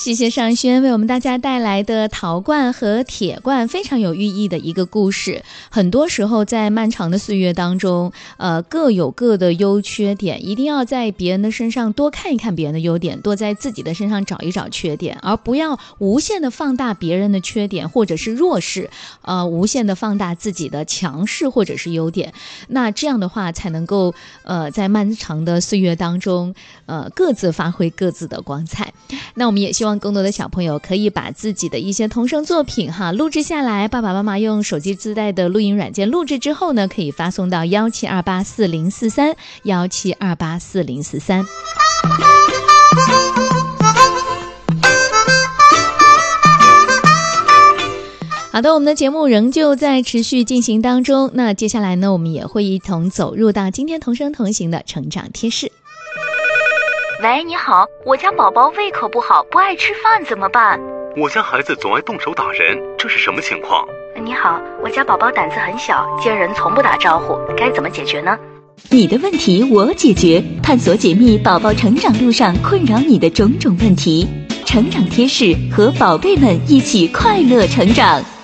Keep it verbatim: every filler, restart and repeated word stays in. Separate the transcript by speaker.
Speaker 1: 谢谢尚轩为我们大家带来的陶罐和铁罐非常有寓意的一个故事。很多时候在漫长的岁月当中，呃，各有各的优缺点，一定要在别人的身上多看一看别人的优点，多在自己的身上找一找缺点，而不要无限的放大别人的缺点或者是弱势，呃，无限的放大自己的强势或者是优点。那这样的话才能够呃在漫长的岁月当中，呃，各自发挥各自的光彩。那我们也希望更多的小朋友可以把自己的一些童声作品哈录制下来，爸爸妈妈用手机自带的录音软件录制之后呢，可以发送到幺七二八四零四三幺七二八四零四三。好的，我们的节目仍旧在持续进行当中。那接下来呢，我们也会一同走入到今天童声同行的成长贴士。
Speaker 2: 喂，你好，我家宝宝胃口不好，不爱吃饭怎么办？
Speaker 3: 我家孩子总爱动手打人，这是什么情况？
Speaker 2: 你好，我家宝宝胆子很小，见人从不打招呼，该怎么解决呢？
Speaker 4: 你的问题我解决，探索解密宝宝成长路上困扰你的种种问题，成长贴士，和宝贝们一起快乐成长。